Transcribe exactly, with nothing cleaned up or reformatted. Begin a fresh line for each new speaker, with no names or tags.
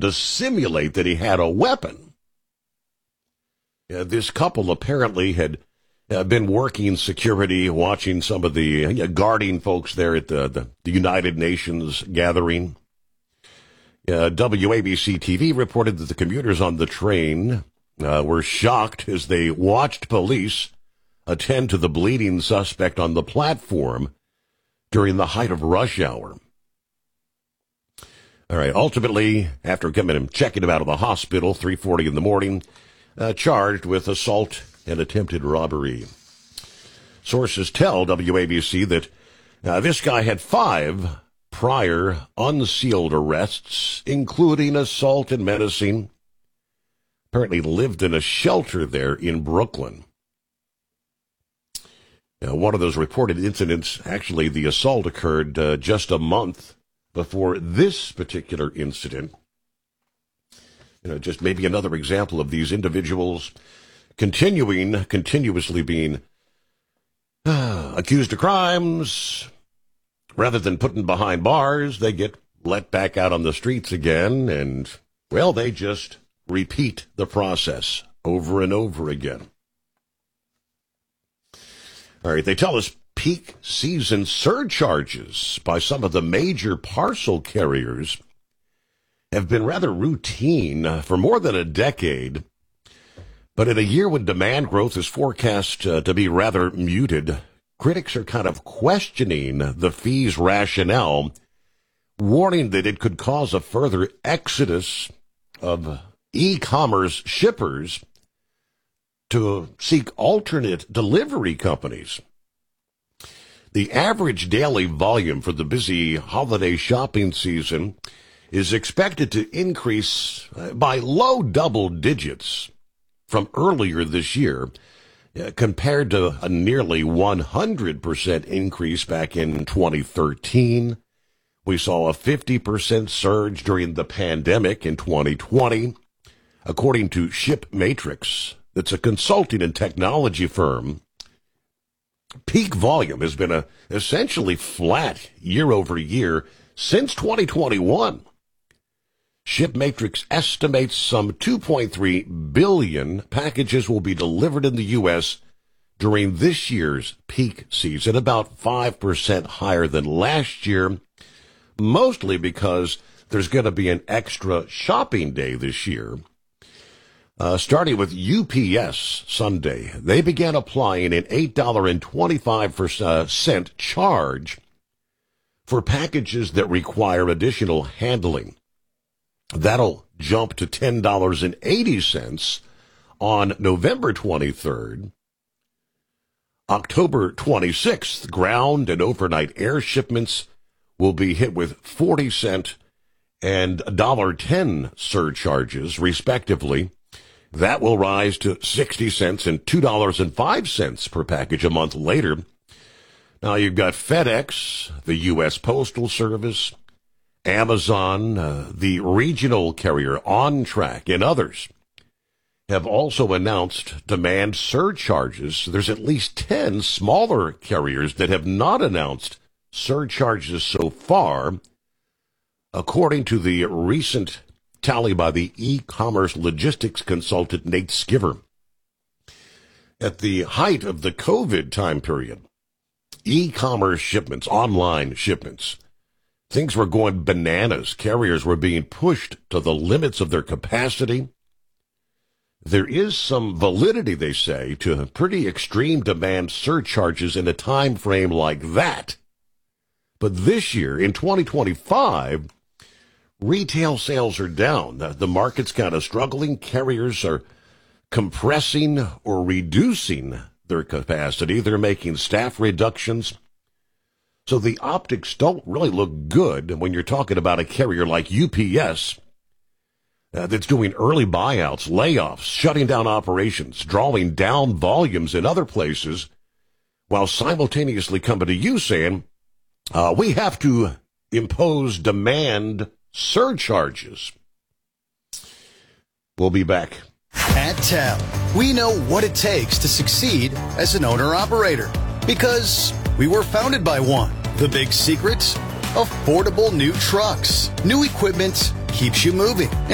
to simulate that he had a weapon. Uh, this couple apparently had uh, been working security, watching some of the uh, guarding folks there at the, the, the United Nations gathering. Uh, W A B C T V reported that the commuters on the train uh, were shocked as they watched police attend to the bleeding suspect on the platform during the height of rush hour. All right, ultimately, after coming and checking him out of the hospital, three forty in the morning, uh, charged with assault and attempted robbery. Sources tell W A B C that uh, this guy had five prior unsealed arrests, including assault and menacing. Apparently lived in a shelter there in Brooklyn. Uh, one of those reported incidents, actually the assault occurred uh, just a month before this particular incident. You know, just maybe another example of these individuals continuing, continuously being uh, accused of crimes. Rather than putting behind bars, they get let back out on the streets again, and, well, they just repeat the process over and over again. All right, they tell us peak season surcharges by some of the major parcel carriers have been rather routine for more than a decade. But in a year when demand growth is forecast uh, to be rather muted, critics are kind of questioning the fee's rationale, warning that it could cause a further exodus of e-commerce shippers to seek alternate delivery companies. The average daily volume for the busy holiday shopping season is expected to increase by low double digits from earlier this year, uh, compared to a nearly one hundred percent increase back in twenty thirteen. We saw a fifty percent surge during the pandemic in twenty twenty. According to ShipMatrix, that's a consulting and technology firm, peak volume has been a, essentially flat year over year since twenty twenty-one. ShipMatrix estimates some two point three billion packages will be delivered in the U S during this year's peak season, about five percent higher than last year, mostly because there's going to be an extra shopping day this year. Uh, starting with U P S Sunday, they began applying an eight dollars and twenty-five cents charge for packages that require additional handling. That'll jump to ten dollars and eighty cents on November twenty-third. October twenty-sixth, ground and overnight air shipments will be hit with forty cent and one dollar and ten cents surcharges, respectively. That will rise to sixty cents and two dollars and five cents per package a month later. Now you've got FedEx, the U S Postal Service, Amazon, uh, the regional carrier OnTrack, and others have also announced demand surcharges. There's at least ten smaller carriers that have not announced surcharges so far, according to the recent tally by the e-commerce logistics consultant Nate Skiver. At the height of the COVID time period, e-commerce shipments, online shipments, things were going bananas. Carriers were being pushed to the limits of their capacity. There is some validity, they say, to pretty extreme demand surcharges in a time frame like that. But this year, in twenty twenty-five, retail sales are down. The market's kind of struggling. Carriers are compressing or reducing their capacity. They're making staff reductions. So the optics don't really look good when you're talking about a carrier like U P S uh, that's doing early buyouts, layoffs, shutting down operations, drawing down volumes in other places, while simultaneously coming to you saying, uh, we have to impose demand surcharges. We'll be back.
At T E L, we know what it takes to succeed as an owner-operator because we were founded by one. The big secret? Affordable new trucks. New equipment keeps you moving.